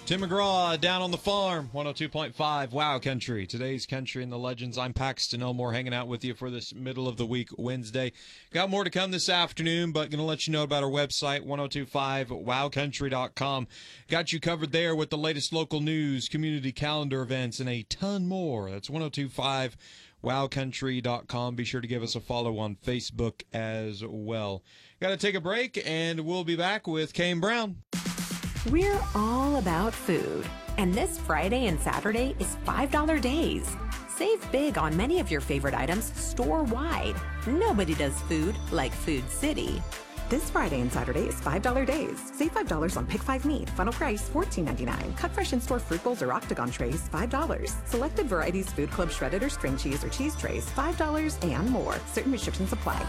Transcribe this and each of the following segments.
Tim McGraw down on the farm, 102.5 Wow Country. Today's Country and the Legends. I'm Paxton Elmore hanging out with you for this middle of the week Wednesday. Got more to come this afternoon, but going to let you know about our website, 1025wowcountry.com. Got you covered there with the latest local news, community calendar events, and a ton more. That's 1025wowcountry.com. Be sure to give us a follow on Facebook as well. Got to take a break, and we'll be back with Kane Brown. We're all about food, and this Friday and Saturday is $5 days. Save big on many of your favorite items store-wide. Nobody does food like Food City. This Friday and Saturday is $5 days. Save $5 on Pick 5 meat. Final price $14.99. Cut fresh in-store fruit bowls or octagon trays, $5. Selected varieties Food Club shredded or string cheese or cheese trays, $5 and more. Certain restrictions apply.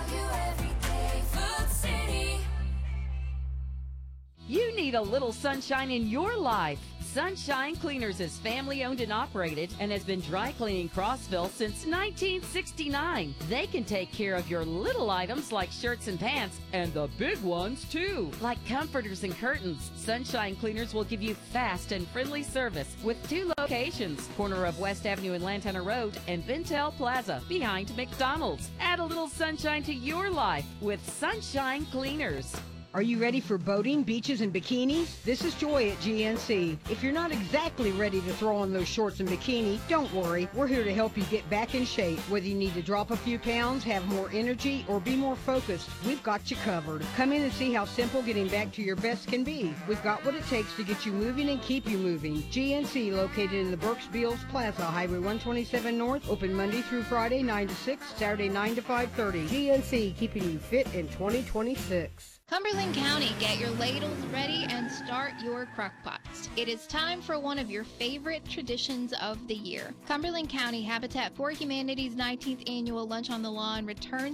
You need a little sunshine in your life. Sunshine Cleaners is family owned and operated and has been dry cleaning Crossville since 1969. They can take care of your little items like shirts and pants, and the big ones too, like comforters and curtains. Sunshine Cleaners will give you fast and friendly service with 2 locations, corner of West Avenue and Lantana Road and Vintel Plaza behind McDonald's. Add a little sunshine to your life with Sunshine Cleaners. Are you ready for boating, beaches, and bikinis? This is Joy at GNC. If you're not exactly ready to throw on those shorts and bikini, don't worry. We're here to help you get back in shape. Whether you need to drop a few pounds, have more energy, or be more focused, we've got you covered. Come in and see how simple getting back to your best can be. We've got what it takes to get you moving and keep you moving. GNC, located in the Burks Beals Plaza, Highway 127 North, open Monday through Friday, 9 to 6, Saturday, 9 to 5:30. GNC, keeping you fit in 2026. Cumberland County, get your ladles ready and start your crock pots. It is time for one of your favorite traditions of the year. Cumberland County Habitat for Humanity's 19th annual Lunch on the Lawn returns